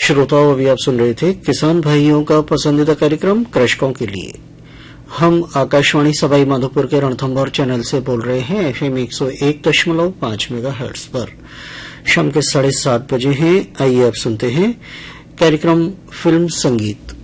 श्रोताओं, अभी आप सुन रहे थे किसान भाइयों का पसंदीदा कार्यक्रम कृषकों के लिए। हम आकाशवाणी सवाई माधोपुर के रणथंभौर चैनल से बोल रहे हैं FM 101.5 मेगाहर्ट्ज पर। शाम के 7:30 बजे हैं। आइए आप सुनते हैं कार्यक्रम फिल्म संगीत।